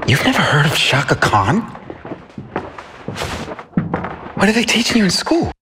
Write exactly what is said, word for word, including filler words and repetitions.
You've never heard of Shaka Khan? What are they teaching you in school?